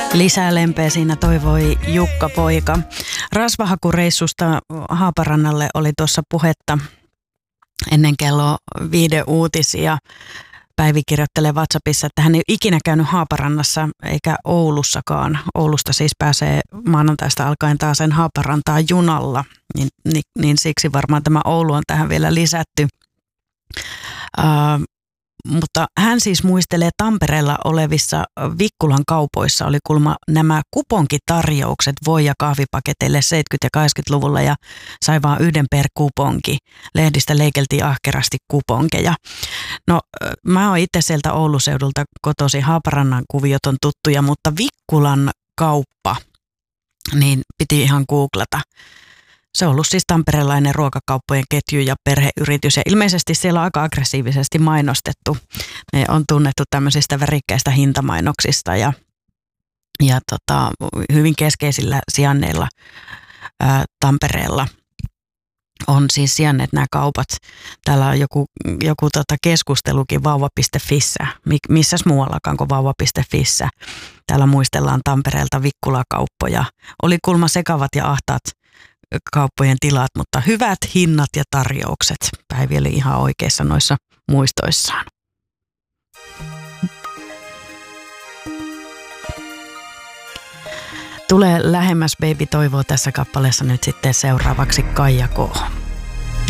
Lisää lempeä siinä toivoi Jukka Poika. Rasvahakureissusta Haaparannalle oli tuossa puhetta ennen kello 5 uutisia. Päivi kirjoittelee WhatsAppissa, että hän ei ole ikinä käynyt Haaparannassa eikä Oulussakaan. Oulusta siis pääsee maanantaista alkaen taas sen Haaparantaa junalla, niin siksi varmaan tämä Oulu on tähän vielä lisätty. Mutta hän siis muistelee Tampereella olevissa Vikkulan kaupoissa oli kulma nämä kuponkitarjoukset voi- ja kahvipaketeille 70- ja 80-luvulla ja sai vaan yhden per kuponki. Lehdistä leikeltiin ahkerasti kuponkeja. No mä oon itse sieltä Ouluseudulta kotoisin, Haaparannan kuviot on tuttuja, mutta Vikkulan kauppa, niin piti ihan googlata. Se on ollut siis tamperelainen ruokakauppojen ketju ja perheyritys ja ilmeisesti siellä on aika aggressiivisesti mainostettu. Ne on tunnettu tämmöisistä värikkäistä hintamainoksista ja hyvin keskeisillä sijanneilla Tampereella on siis sijanneet nämä kaupat. Täällä on joku keskustelukin vauva.fissä, missäs muuallakaan kuin vauva.fissä. Täällä muistellaan Tampereelta Vikkula-kauppoja. Oli kulma sekavat ja ahtaat kauppojen tilat, mutta hyvät hinnat ja tarjoukset. Päivi oli ihan oikeassa noissa muistoissaan. Tulee lähemmäs Baby toivoo tässä kappaleessa nyt sitten seuraavaksi Kaija K.